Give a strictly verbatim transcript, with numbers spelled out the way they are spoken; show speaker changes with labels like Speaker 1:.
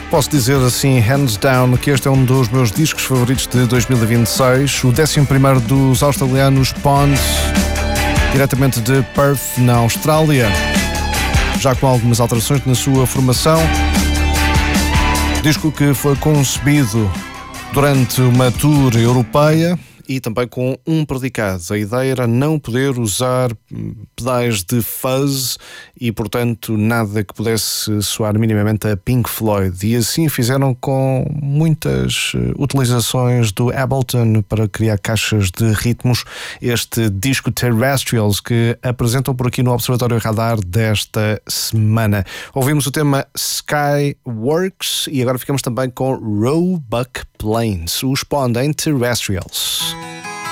Speaker 1: Posso dizer assim, hands down, que este é um dos meus discos favoritos de dois mil e vinte e seis, o décimo primeiro dos australianos Pond, diretamente de Perth, na Austrália, já com algumas alterações na sua formação. Disco que foi concebido durante uma tour europeia e também com um predicado. A ideia era não poder usar pedais de fuzz e, portanto, nada que pudesse soar minimamente a Pink Floyd. E assim fizeram com muitas utilizações do Ableton para criar caixas de ritmos este disco Terrestrials que apresentam por aqui no Observatório Radar desta semana. Ouvimos o tema Skyworks e agora ficamos também com Roebuck Plains, os Pond em Terrestrials.